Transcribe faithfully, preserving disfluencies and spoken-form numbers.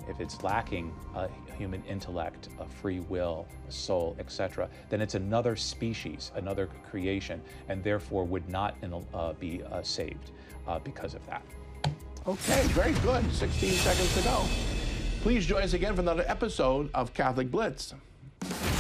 if it's lacking a human intellect, a free will, a soul, et cetera, then it's another species, another creation, and therefore would not uh, be uh, saved uh, because of that. Okay, very good. sixteen seconds to go. Please join us again for another episode of Catholic Blitz.